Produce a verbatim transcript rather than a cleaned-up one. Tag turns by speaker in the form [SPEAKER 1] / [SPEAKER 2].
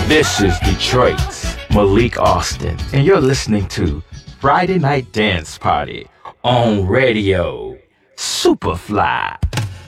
[SPEAKER 1] This is Detroit's Malik Austin, and you're listening to Friday Night Dance Party on Radio Superfly.